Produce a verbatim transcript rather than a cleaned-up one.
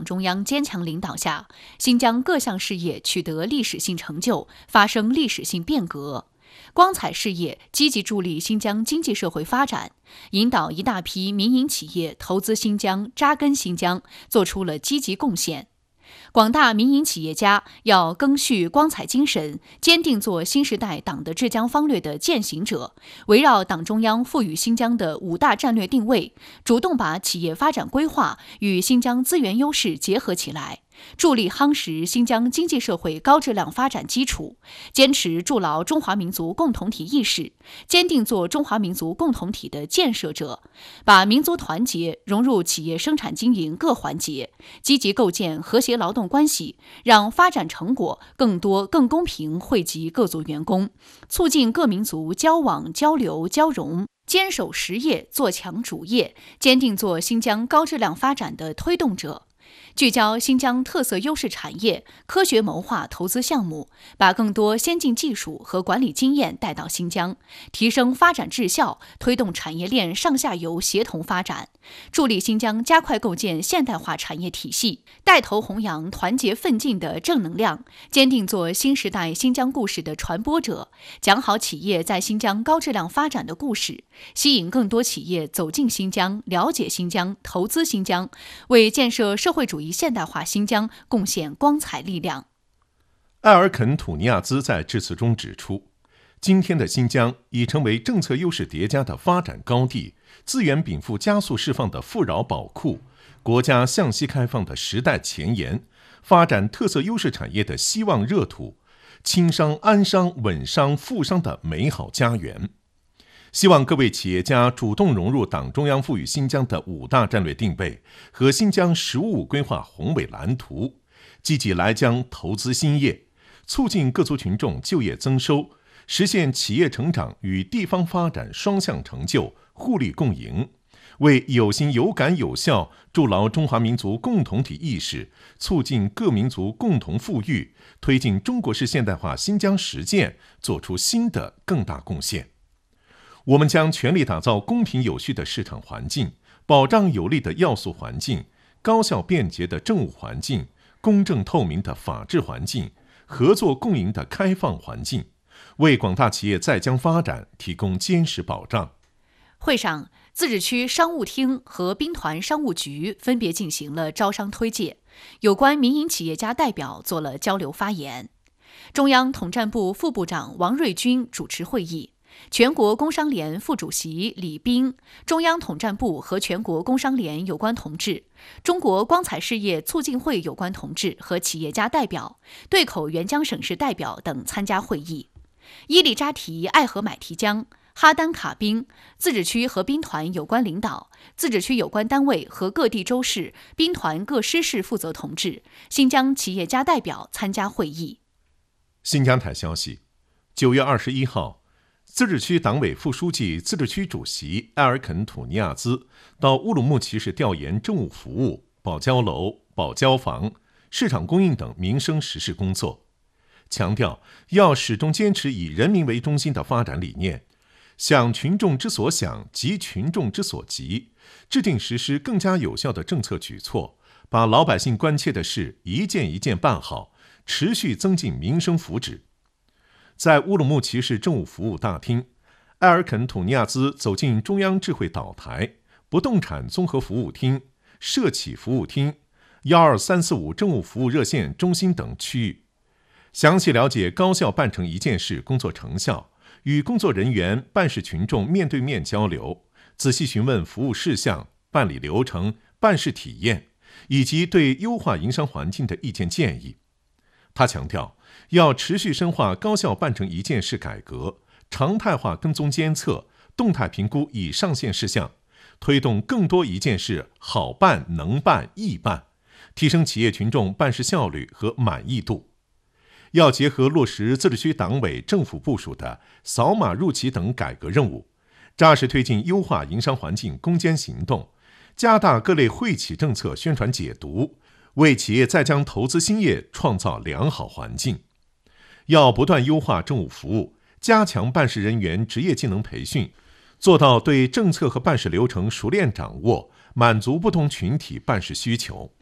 中央坚强领导下，新疆各项事业取得历史性成就，发生历史性变革。光彩事业积极助力新疆经济社会发展，引导一大批民营企业投资新疆、扎根新疆，做出了积极贡献。广大民营企业家要赓续光彩精神，坚定做新时代党的治疆方略的践行者，围绕党中央赋予新疆的五大战略定位，主动把企业发展规划与新疆资源优势结合起来，助力夯实新疆经济社会高质量发展基础，坚持筑牢中华民族共同体意识，坚定做中华民族共同体的建设者，把民族团结融入企业生产经营各环节，积极构建和谐劳动关系，让发展成果更多更公平惠及各族员工，促进各民族交往交流交融，坚守实业，做强主业，坚定做新疆高质量发展的推动者。聚焦新疆特色优势产业，科学谋划投资项目，把更多先进技术和管理经验带到新疆，提升发展质效，推动产业链上下游协同发展，助力新疆加快构建现代化产业体系，带头弘扬团结奋进的正能量，坚定做新时代新疆故事的传播者，讲好企业在新疆高质量发展的故事，吸引更多企业走进新疆，了解新疆，投资新疆，为建设社会主义现代化新疆贡献光彩力量。 艾尔肯·土尼亚兹在致辞中指出，今天的新疆已成为政策优势叠加的发展高地，资源禀赋加速释放的富饶宝库，国家向西开放的时代前沿，发展特色优势产业的希望热土，轻商、安商、稳商、富商的美好家园。希望各位企业家主动融入党中央赋予新疆的五大战略定位和新疆“十五五”规划宏伟蓝图，积极来疆投资兴业，促进各族群众就业增收，实现企业成长与地方发展双向成就，互利共赢，为有心有感有效筑牢中华民族共同体意识，促进各民族共同富裕，推进中国式现代化新疆实践做出新的更大贡献。我们将全力打造公平有序的市场环境，保障有利的要素环境，高效便捷的政务环境，公正透明的法治环境，合作共赢的开放环境，为广大企业在疆发展提供坚实保障。 会上，自治区商务厅和兵团商务局分别进行了招商推介，有关民营企业家代表做了交流发言。中央统战部副部长王瑞军主持会议，全国工商联副主席李斌、中央统战部和全国工商联有关同志、中国光彩事业促进会有关同志和企业家代表、对口援疆省市代表等参加会议。伊利扎提爱荷买提江、哈丹卡宾自治区和兵团有关领导、自治区有关单位和各地州市、兵团各师事负责同志、新疆企业家代表参加会议。 新疆台消息，九月二十一号，自治区党委副书记、自治区主席艾尔肯·土尼亚兹到乌鲁木齐市调研政务服务、保交楼、保交房、市场供应等民生实事工作，强调要始终坚持以人民为中心的发展理念，想群众之所想，急群众之所急，制定实施更加有效的政策举措，把老百姓关切的事一件一件办好，持续增进民生福祉。在乌鲁木齐市政务服务大厅，艾尔肯·土尼亚兹走进中央智慧岛台、不动产综合服务厅、社企服务厅、幺二三四五政务服务热线中心等区域，详细了解高效办成一件事工作成效，与工作人员、办事群众面对面交流，仔细询问服务事项、办理流程、办事体验，以及对优化营商环境的意见建议。他强调，要持续深化高效办成一件事改革，常态化跟踪监测，动态评估已上线事项，推动更多一件事好办、能办、易办，提升企业群众办事效率和满意度。要结合落实自治区党委政府部署的扫码入企等改革任务，扎实推进优化营商环境攻坚行动，加大各类惠企政策宣传解读，为企业在疆投资兴业创造良好环境。要不断优化政务服务，加强办事人员职业技能培训，做到对政策和办事流程熟练掌握，满足不同群体办事需求。